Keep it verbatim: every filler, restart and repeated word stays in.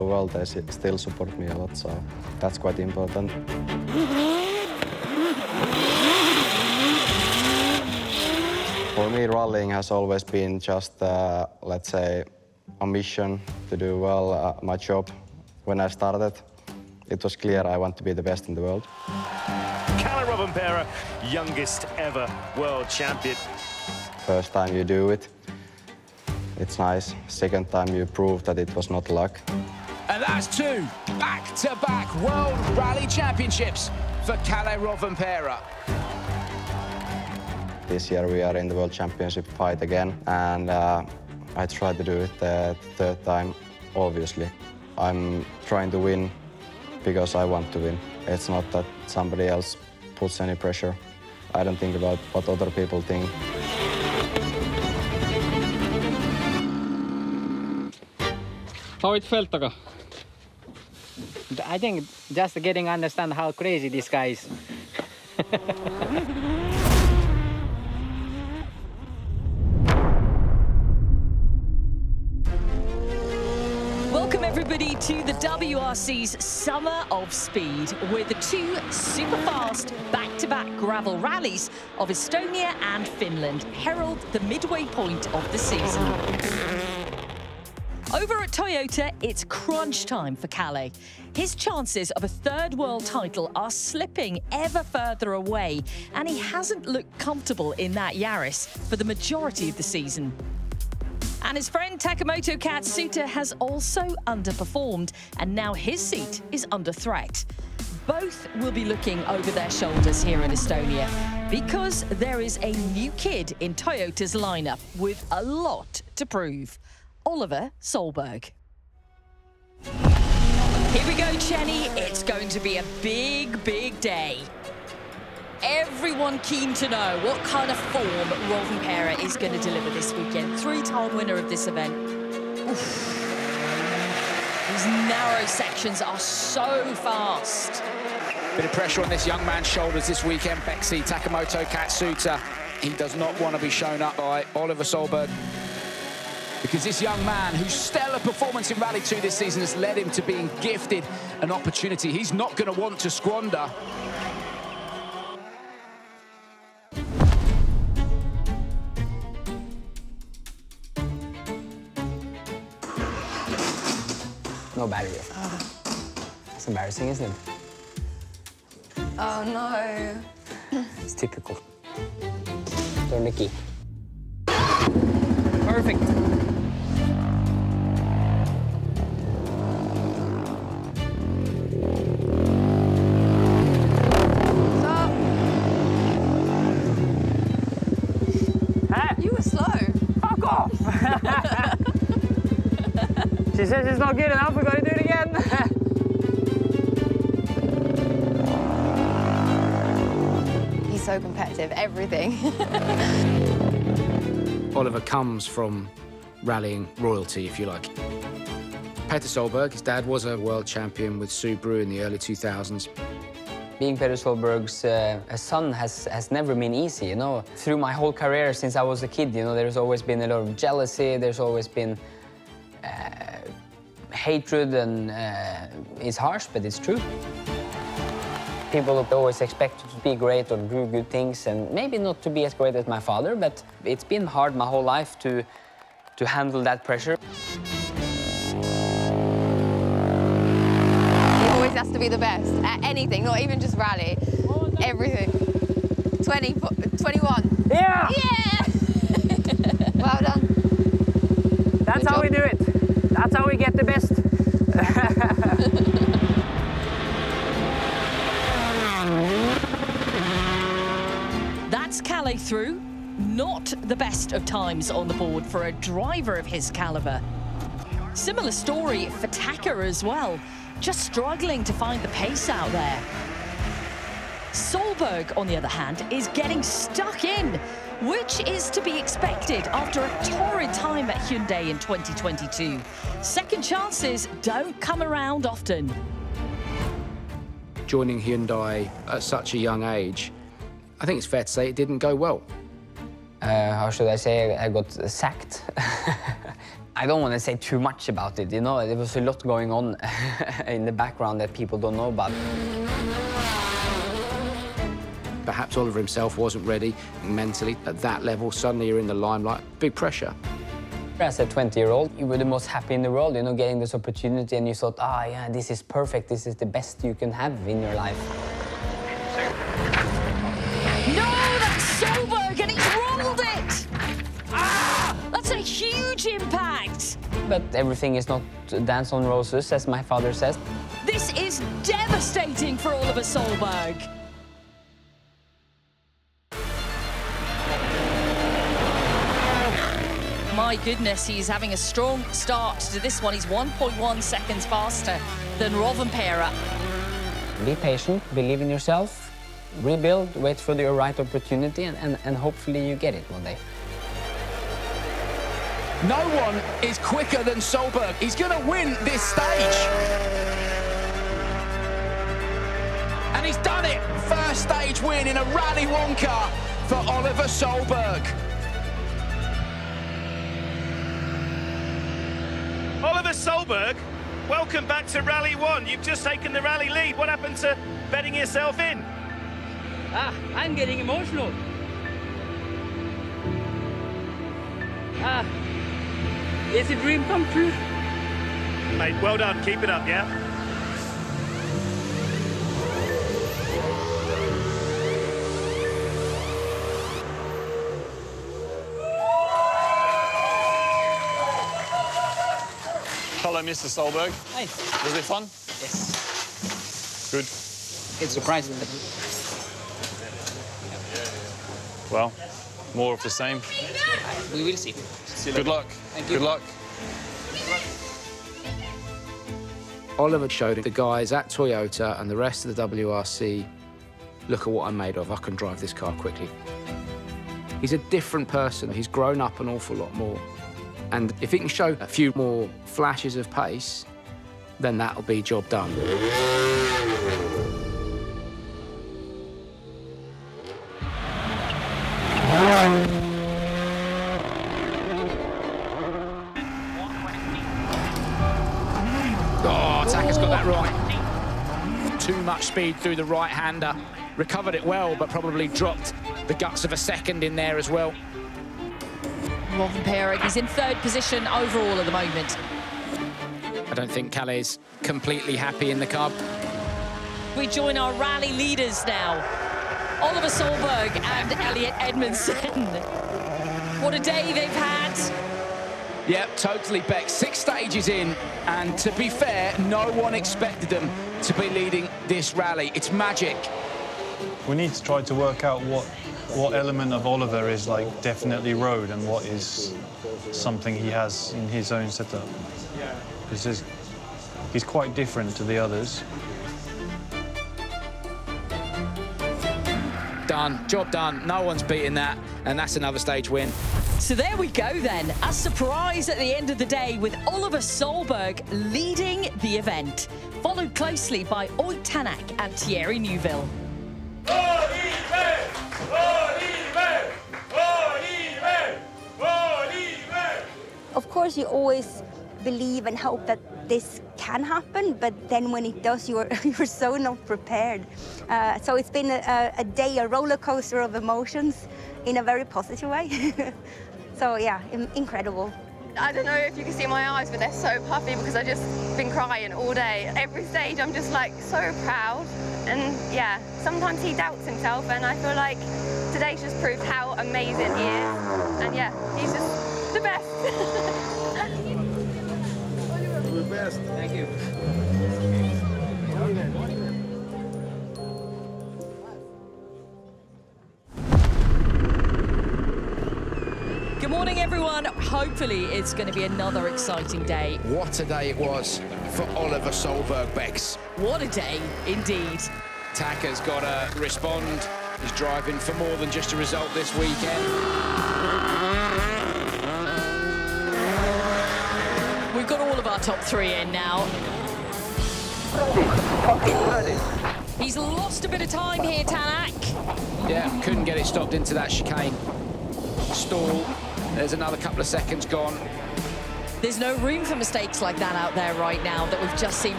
The world, they still support me a lot, so that's quite important. For me, rallying has always been just, uh, let's say, a mission to do well uh, my job. When I started, it was clear I want to be the best in the world. Kalle Rovanperä, youngest ever world champion. First time you do it, it's nice. Second time you prove that it was not luck. And that's two back-to-back World Rally Championships for Kalle Rovanperä. This year we are in the World Championship fight again, and uh, I try to do it the third time, obviously. I'm trying to win because I want to win. It's not that somebody else puts any pressure. I don't think about what other people think. How it felt, Taka? I think just getting to understand how crazy this guy is. Welcome everybody to the W R C's Summer of Speed with the two super fast back-to-back gravel rallies of Estonia and Finland herald the midway point of the season. Over at Toyota, it's crunch time for Kalle. His chances of a third world title are slipping ever further away, and he hasn't looked comfortable in that Yaris for the majority of the season. And his friend Takamoto Katsuta has also underperformed, and now his seat is under threat. Both will be looking over their shoulders here in Estonia, because there is a new kid in Toyota's lineup with a lot to prove. Oliver Solberg. Here we go, Chenny. It's going to be a big, big day. Everyone keen to know what kind of form Rovanperä is going to deliver this weekend. Three-time winner of this event. Oof. These narrow sections are so fast. Bit of pressure on this young man's shoulders this weekend, Bexi Takamoto Katsuta. He does not want to be shown up by Oliver Solberg, because this young man, whose stellar performance in Rally two this season has led him to being gifted an opportunity he's not going to want to squander. No battery. Oh. It's embarrassing, isn't it? Oh, no. It's typical. Turn the key. Perfect. Stop. Hey. You were slow. Fuck off! She says it's not good enough, we're gonna do it again. He's so competitive, everything. Oliver comes from rallying royalty, if you like. Petter Solberg, his dad was a world champion with Subaru in the early two thousands. Being Petter Solberg's uh, son has, has never been easy, you know. Through my whole career since I was a kid, you know, there's always been a lot of jealousy, there's always been uh, hatred, and uh, it's harsh, but it's true. People always expect to be great or do good things, and maybe not to be as great as my father, but it's been hard my whole life to, to handle that pressure. He always has to be the best at anything, not even just rally. Everything. twenty, twenty-one. Yeah! Yeah! Well done. That's how we do it. That's how we get the best. That's Kalle through. Not the best of times on the board for a driver of his caliber. Similar story for Taka as well. Just struggling to find the pace out there. Solberg, on the other hand, is getting stuck in, which is to be expected after a torrid time at Hyundai in twenty twenty-two. Second chances don't come around often. Joining Hyundai at such a young age, I think it's fair to say it didn't go well. Uh, how should I say? I got sacked. I don't want to say too much about it, you know. There was a lot going on in the background that people don't know about. Perhaps Oliver himself wasn't ready mentally at that level. Suddenly you're in the limelight. Big pressure. As a twenty-year-old, you were the most happy in the world, you know, getting this opportunity, and you thought, ah, yeah, this is perfect. This is the best you can have in your life. No, that's Solberg, and he's rolled it! Ah! That's a huge impact! But everything is not dance on roses, as my father says. This is devastating for Oliver Solberg. My goodness, he's having a strong start to this one. He's one point one seconds faster than Rovanperä. Be patient, believe in yourself, rebuild, wait for the right opportunity, and, and, and hopefully you get it one day. No one is quicker than Solberg. He's going to win this stage. And he's done it. First stage win in a Rally One car for Oliver Solberg. Oliver Solberg, welcome back to Rally One. You've just taken the rally lead. What happened to betting yourself in? Ah, I'm getting emotional. Ah, it's a dream come true. Mate, well done. Keep it up, yeah? Hello, Mister Solberg. Hi. Was it fun? Yes. Good. It's surprising. Well, more of the same. We will see. Good luck. Thank you. Good luck. Oliver showed the guys at Toyota and the rest of the W R C, look at what I'm made of. I can drive this car quickly. He's a different person. He's grown up an awful lot more. And if he can show a few more flashes of pace, then that'll be job done. Oh, Taka's got that right. Too much speed through the right-hander. Recovered it well, but probably dropped the guts of a second in there as well. Rovanperä, he's in third position overall at the moment. I don't think Calle's completely happy in the car. We join our rally leaders now. Oliver Solberg and Elliot Edmondson. What a day they've had. Yeah, totally, Beck. Six stages in, and to be fair, no one expected them to be leading this rally. It's magic. We need to try to work out what what element of Oliver is like definitely road and what is something he has in his own setup. Because he's quite different to the others. Done, job done. No one's beating that, and that's another stage win. So there we go then. A surprise at the end of the day with Oliver Solberg leading the event, followed closely by Ott Tänak and Thierry Neuville. Of course, you always believe and hope that this can happen, but then when it does, you're you're so not prepared. Uh, so it's been a, a day, a roller coaster of emotions, in a very positive way. So yeah, incredible. I don't know if you can see my eyes, but they're so puffy because I've just been crying all day. Every stage, I'm just like so proud. And yeah, sometimes he doubts himself, and I feel like today's just proved how amazing he is. And yeah, he's just the best. You're the best. Thank you. Good morning, everyone. Hopefully, it's going to be another exciting day. What a day it was for Oliver Solberg, Bex. What a day, indeed. Taka's got to respond. He's driving for more than just a result this weekend. We've got all of our top three in now. He's lost a bit of time here, Tänak. Yeah, couldn't get it stopped into that chicane. Stall. There's another couple of seconds gone. There's no room for mistakes like that out there right now that we've just seen